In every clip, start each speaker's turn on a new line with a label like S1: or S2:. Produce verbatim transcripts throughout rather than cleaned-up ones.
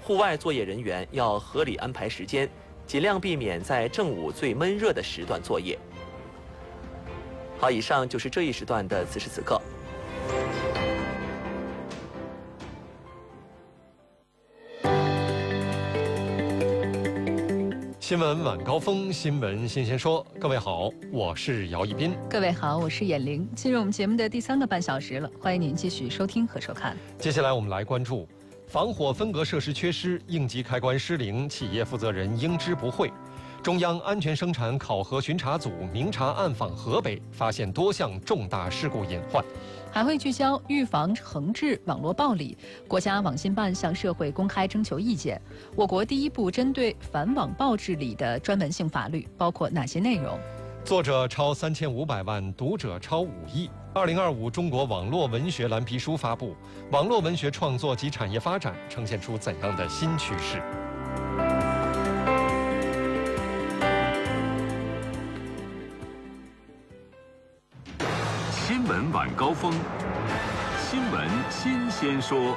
S1: 户外作业人员要合理安排时间，尽量避免在正午最闷热的时段作业。好，以上就是这一时段的此时此刻。
S2: 新闻晚高峰，新闻新鲜说。各位好，我是姚一斌。
S3: 各位好，我是闫玲。进入我们节目的第三个半小时了，欢迎您继续收听和收看。
S2: 接下来我们来关注防火分隔设施缺失，应急开关失灵，企业负责人应知不讳。中央安全生产考核巡查组明察暗访河北，发现多项重大事故隐患。
S3: 还会聚焦预防惩治网络暴力。国家网信办向社会公开征求意见。我国第一部针对反网暴治理的专门性法律包括哪些内容？
S2: 作者超三千五百万，读者超五亿。二零二五中国网络文学蓝皮书发布，网络文学创作及产业发展呈现出怎样的新趋势？
S4: 新闻晚高峰，新闻新鲜说。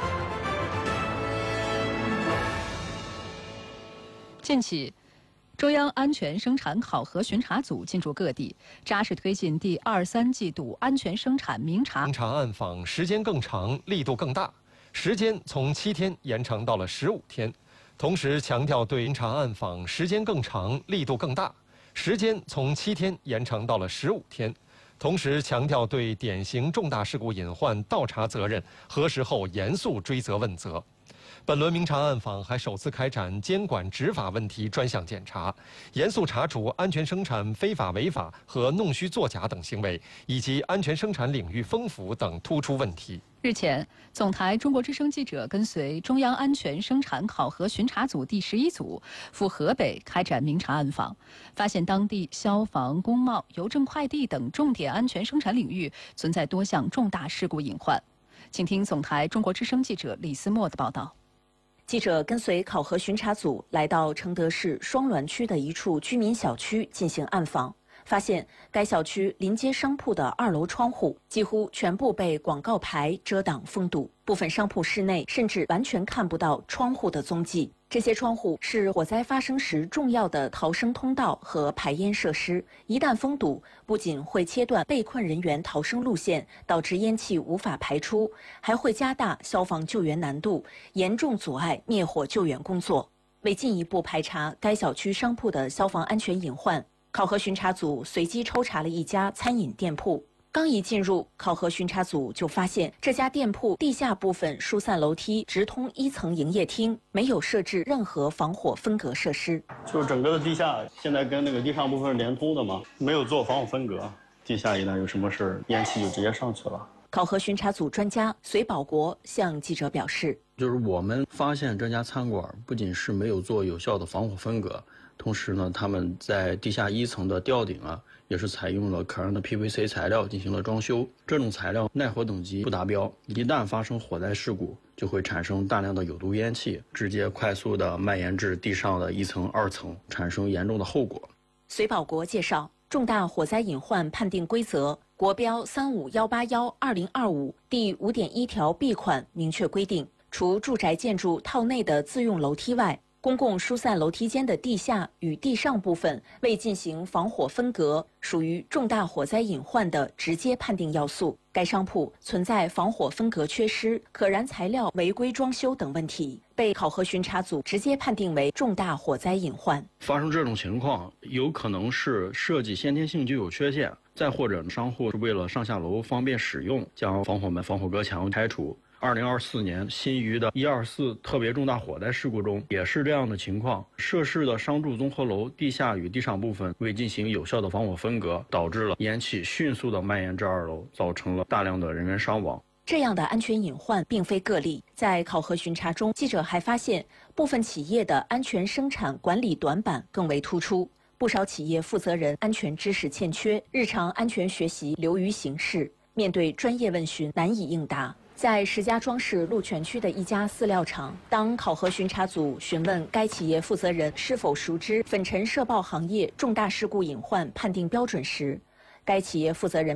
S3: 近期，中央安全生产考核巡查组进驻各地，扎实推进第二三季度安全生产明察
S2: 明察暗访时间更长，力度更大，时间从七天延长到了十五天。同时强调对明察暗访时间更长，力度更大，时间从七天延长到了十五天。同时强调对典型重大事故隐患倒查责任，核实后严肃追责问责。本轮明察暗访还首次开展监管执法问题专项检查，严肃查处安全生产非法违法和弄虚作假等行为，以及安全生产领域风腐等突出问题。
S3: 日前，总台中国之声记者跟随中央安全生产考核巡查组第十一组赴河北开展明察暗访，发现当地消防、工贸、邮政快递等重点安全生产领域存在多项重大事故隐患。请听总台中国之声记者李思墨的报道。
S5: 记者跟随考核巡查组来到承德市双滦区的一处居民小区进行暗访，发现该小区临街商铺的二楼窗户几乎全部被广告牌遮挡封堵，部分商铺室内甚至完全看不到窗户的踪迹。这些窗户是火灾发生时重要的逃生通道和排烟设施，一旦封堵，不仅会切断被困人员逃生路线，导致烟气无法排出，还会加大消防救援难度，严重阻碍灭火救援工作。为进一步排查该小区商铺的消防安全隐患，考核巡查组随机抽查了一家餐饮店铺。刚一进入，考核巡查组就发现这家店铺地下部分疏散楼梯直通一层营业厅，没有设置任何防火分隔设施。
S6: 就是整个的地下现在跟那个地上部分是连通的嘛，没有做防火分隔，地下一旦有什么事，烟气就直接上去了。
S5: 考核巡查组专家隋保国向记者表示，
S7: 就是我们发现这家餐馆不仅是没有做有效的防火分隔，同时呢，他们在地下一层的吊顶啊，也是采用了可燃的 P V C 材料进行了装修。这种材料耐火等级不达标，一旦发生火灾事故，就会产生大量的有毒烟气，直接快速的蔓延至地上的一层、二层，产生严重的后果。
S5: 隋保国介绍，重大火灾隐患判定规则国标三五幺八幺二零二五第五点一条 B 款明确规定，除住宅建筑套内的自用楼梯外，公共疏散楼梯间的地下与地上部分未进行防火分隔，属于重大火灾隐患的直接判定要素。该商铺存在防火分隔缺失、可燃材料违规装修等问题，被考核巡查组直接判定为重大火灾隐患。
S7: 发生这种情况，有可能是设计先天性就有缺陷，再或者商户是为了上下楼方便使用，将防火门、防火隔墙拆除。二零二四年新余的一二四特别重大火灾事故中也是这样的情况，涉事的商住综合楼地下与地上部分未进行有效的防火分隔，导致了烟气迅速的蔓延至二楼，造成了大量的人员伤亡。
S5: 这样的安全隐患并非个例，在考核巡查中，记者还发现部分企业的安全生产管理短板更为突出，不少企业负责人安全知识欠缺，日常安全学习流于形式，面对专业问询难以应答。在石家庄市鹿泉区的一家饲料厂，当考核巡查组询问该企业负责人是否熟知粉尘社爆行业重大事故隐患判定标准时，该企业负责人